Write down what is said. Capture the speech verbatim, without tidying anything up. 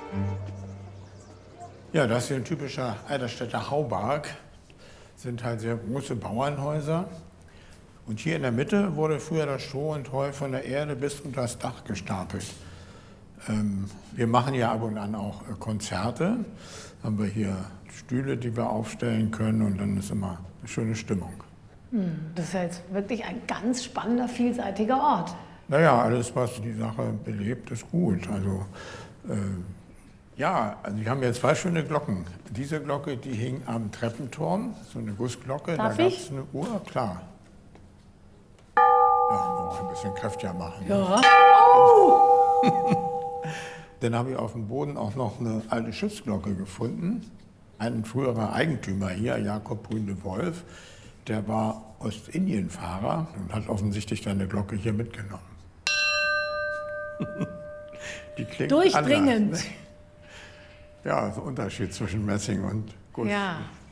Ja, das ist hier ein typischer Eiderstedter Haubarg. Das sind halt sehr große Bauernhäuser. Und hier in der Mitte wurde früher das Stroh und Heu von der Erde bis unter das Dach gestapelt. Ähm, wir machen ja ab und an auch äh, Konzerte. Haben wir hier Stühle, die wir aufstellen können, und dann ist immer eine schöne Stimmung. Hm, das ist ja jetzt wirklich ein ganz spannender, vielseitiger Ort. Naja, alles, was die Sache belebt, ist gut. Also, äh, ja, also wir haben jetzt zwei schöne Glocken. Diese Glocke, die hing am Treppenturm, so eine Gussglocke. Darf da gab ich? es eine Uhr, klar. Ja, noch ein bisschen kräftiger machen. Ne? Ja. Dann habe ich auf dem Boden auch noch eine alte Schiffsglocke gefunden. Ein früherer Eigentümer hier, Jakob Brün de Wolf, der war Ostindien-Fahrer und hat offensichtlich seine Glocke hier mitgenommen. Die klingt Durchdringend. anders, ne? Ja, so ein Unterschied zwischen Messing und Guss. Ja.